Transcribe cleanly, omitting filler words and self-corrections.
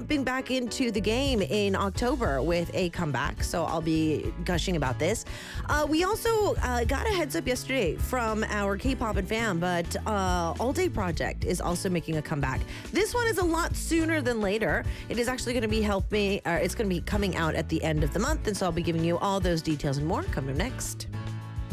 jumping back into the game in October with a comeback, so I'll be gushing about this. We also got a heads up yesterday from our K-pop and fam, but All Day Project is also making a comeback. This one is a lot sooner than later. It is actually going to be it's going to be coming out at the end of the month, and so I'll be giving you all those details and more coming up next.